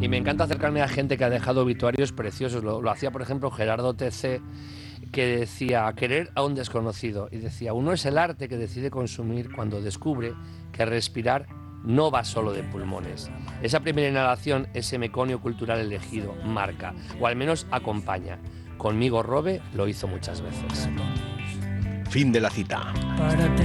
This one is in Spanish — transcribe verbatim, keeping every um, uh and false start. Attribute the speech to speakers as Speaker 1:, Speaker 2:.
Speaker 1: Y me encanta acercarme a gente que ha dejado obituarios preciosos. Lo, lo hacía, por ejemplo, Gerardo T C, que decía, querer a un desconocido. Y decía, uno es el arte que decide consumir cuando descubre que respirar no va solo de pulmones. Esa primera inhalación, ese meconio cultural elegido, marca, o al menos acompaña. Conmigo Robe lo hizo muchas veces.
Speaker 2: Fin de la cita.